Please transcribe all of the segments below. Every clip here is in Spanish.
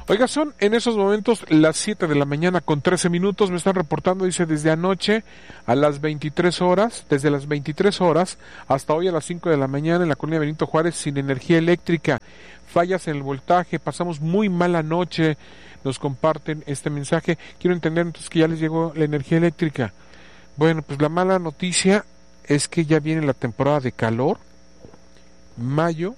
Oiga, son en esos momentos las 7 de la mañana con 13 minutos, me están reportando, dice, desde anoche a las 23 horas, desde las 23 horas hasta hoy a las 5 de la mañana en la colonia Benito Juárez sin energía eléctrica, fallas en el voltaje, pasamos muy mala noche, nos comparten este mensaje. Quiero entender entonces que ya les llegó la energía eléctrica. Bueno, pues la mala noticia es que ya viene la temporada de calor. Mayo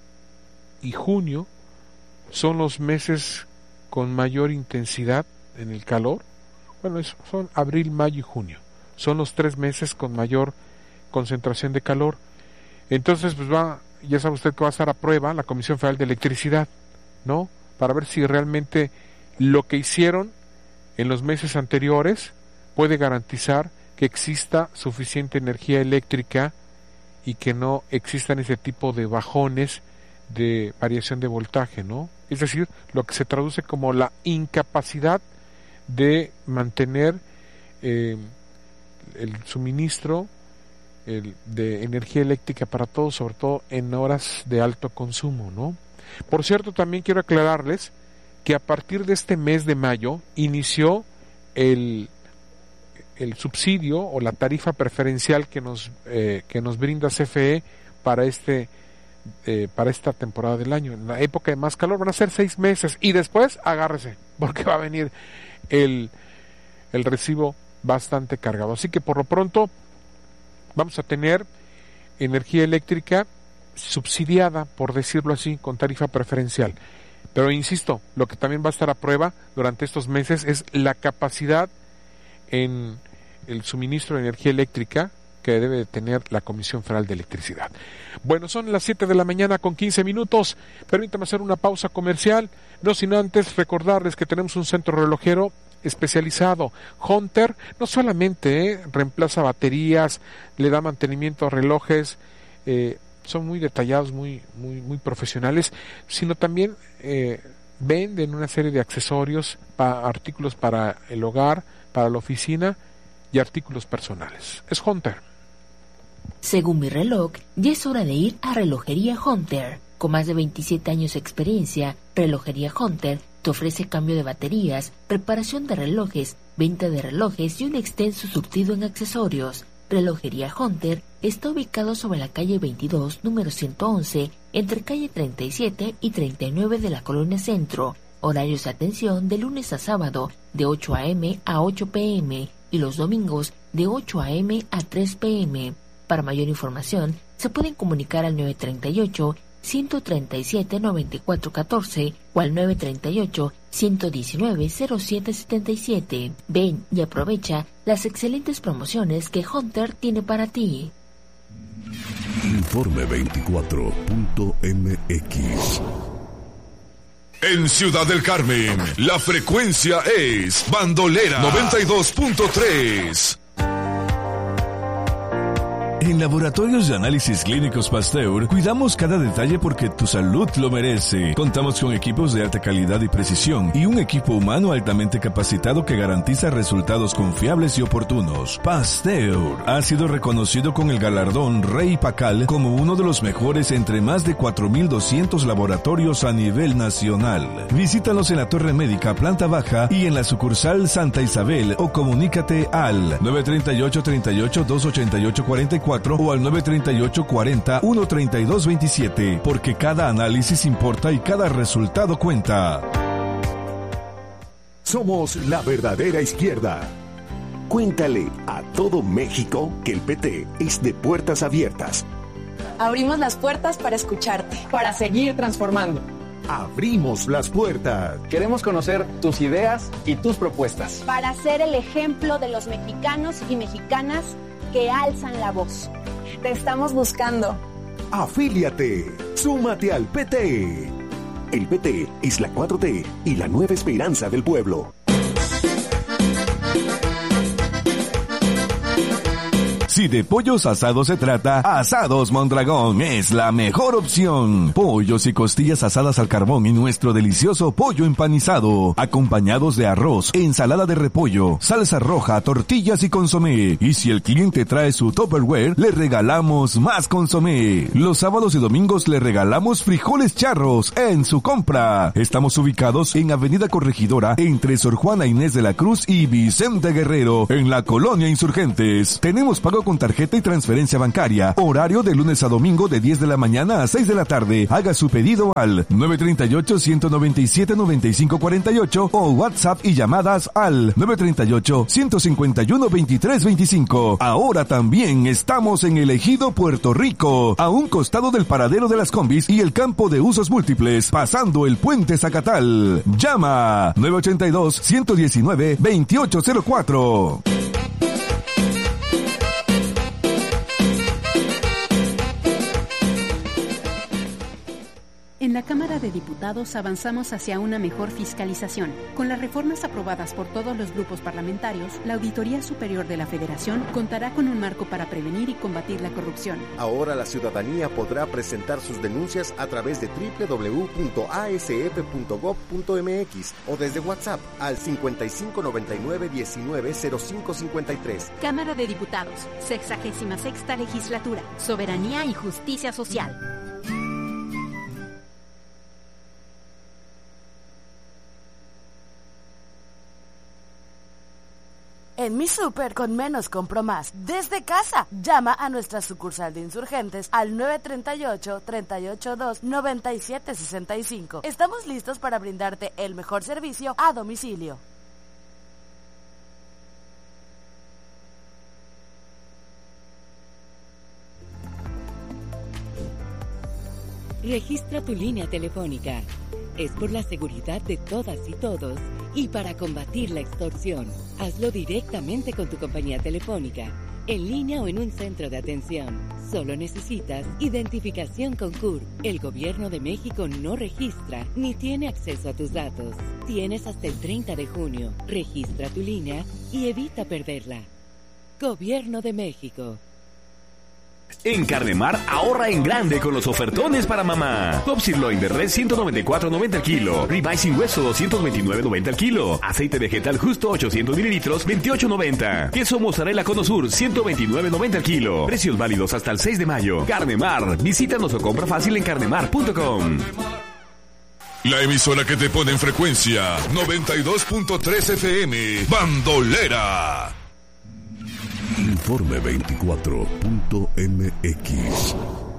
y junio son los meses con mayor intensidad en el calor. Bueno, son abril, mayo y junio. Son los 3 meses con mayor concentración de calor. Entonces, pues ya sabe usted que va a estar a prueba la Comisión Federal de Electricidad, ¿no? Para ver si realmente lo que hicieron en los meses anteriores puede garantizar que exista suficiente energía eléctrica y que no existan ese tipo de bajones de variación de voltaje, ¿no? Es decir, lo que se traduce como la incapacidad de mantener el suministro de energía eléctrica para todos, sobre todo en horas de alto consumo, ¿no? Por cierto, también quiero aclararles que a partir de este mes de mayo inició el subsidio o la tarifa preferencial que nos brinda CFE para esta temporada del año. En la época de más calor van a ser 6 meses y después agárrese, porque va a venir el recibo bastante cargado. Así que por lo pronto vamos a tener energía eléctrica subsidiada, por decirlo así, con tarifa preferencial. Pero insisto, lo que también va a estar a prueba durante estos meses es la capacidad en el suministro de energía eléctrica que debe de tener la Comisión Federal de Electricidad. Bueno, son las 7 de la mañana con 15 minutos. Permítame hacer una pausa comercial, no sin antes recordarles que tenemos un centro relojero especializado. Hunter no solamente reemplaza baterías, le da mantenimiento a relojes, son muy detallados, muy profesionales, sino también venden una serie de accesorios, artículos para el hogar, para la oficina y artículos personales. Es Hunter. Según mi reloj, ya es hora de ir a Relojería Hunter. Con más de 27 años de experiencia, Relojería Hunter te ofrece cambio de baterías, reparación de relojes, venta de relojes y un extenso surtido en accesorios. Relojería Hunter está ubicado sobre la calle 22, número 111, entre calle 37 y 39 de la Colonia Centro. Horarios de atención de lunes a sábado, de 8 a.m. a 8 p.m. y los domingos, de 8 a.m. a 3 p.m. Para mayor información, se pueden comunicar al 938-137-9414 o al 938-119-0777. Ven y aprovecha las excelentes promociones que Hunter tiene para ti. Informe 24.mx. En Ciudad del Carmen, la frecuencia es Bandolera 92.3. En Laboratorios de Análisis Clínicos Pasteur, cuidamos cada detalle porque tu salud lo merece. Contamos con equipos de alta calidad y precisión y un equipo humano altamente capacitado que garantiza resultados confiables y oportunos. Pasteur ha sido reconocido con el galardón Rey Pacal como uno de los mejores entre más de 4,200 laboratorios a nivel nacional. Visítanos en la Torre Médica, planta baja y en la sucursal Santa Isabel o comunícate al 938-38-288-44 o al 938-40-132-27, porque cada análisis importa y cada resultado cuenta. Somos la verdadera izquierda. Cuéntale a todo México que el PT es de puertas abiertas. Abrimos las puertas para escucharte, para seguir transformando. Abrimos las puertas. Queremos conocer tus ideas y tus propuestas. Para ser el ejemplo de los mexicanos y mexicanas que alzan la voz. Te estamos buscando. Afíliate. Súmate al PT. El PT es la 4T y la nueva esperanza del pueblo. Si de pollos asados se trata, Asados Mondragón es la mejor opción. Pollos y costillas asadas al carbón y nuestro delicioso pollo empanizado, acompañados de arroz, ensalada de repollo, salsa roja, tortillas y consomé. Y si el cliente trae su Tupperware, le regalamos más consomé. Los sábados y domingos le regalamos frijoles charros en su compra. Estamos ubicados en Avenida Corregidora, entre Sor Juana Inés de la Cruz y Vicente Guerrero, en la Colonia Insurgentes. Tenemos pago con tarjeta y transferencia bancaria. Horario de lunes a domingo de 10 de la mañana a 6 de la tarde. Haga su pedido al 938-197-9548 o WhatsApp y llamadas al 938-151-2325. Ahora también estamos en el Ejido Puerto Rico, a un costado del paradero de las combis y el campo de usos múltiples, pasando el puente Zacatal. Llama 982-119-2804. En la Cámara de Diputados avanzamos hacia una mejor fiscalización. Con las reformas aprobadas por todos los grupos parlamentarios, la Auditoría Superior de la Federación contará con un marco para prevenir y combatir la corrupción. Ahora la ciudadanía podrá presentar sus denuncias a través de www.asf.gov.mx o desde WhatsApp al 5599-190553. Cámara de Diputados, 66ª Legislatura, Soberanía y Justicia Social. En Mi Súper con menos compro más. Desde casa. Llama a nuestra sucursal de Insurgentes al 938-382-9765. Estamos listos para brindarte el mejor servicio a domicilio. Registra tu línea telefónica. Es por la seguridad de todas y todos y para combatir la extorsión. Hazlo directamente con tu compañía telefónica, en línea o en un centro de atención. Solo necesitas identificación con CURP. El Gobierno de México no registra ni tiene acceso a tus datos. Tienes hasta el 30 de junio. Registra tu línea y evita perderla. Gobierno de México. En Carnemar, ahorra en grande con los ofertones para mamá. Top Sirloin de res 194.90 al kilo. Ribeye sin hueso 229.90 al kilo. Aceite vegetal justo 800 mililitros 28.90. Queso mozzarella Cono Sur 129.90 al kilo. Precios válidos hasta el 6 de mayo. Carnemar. Visítanos o compra fácil en carnemar.com. La emisora que te pone en frecuencia 92.3 FM. Bandolera. Informe 24.mx.